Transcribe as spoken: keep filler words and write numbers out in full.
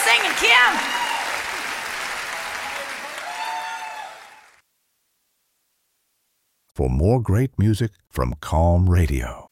singen, Kim! For more great music from Calm Radio.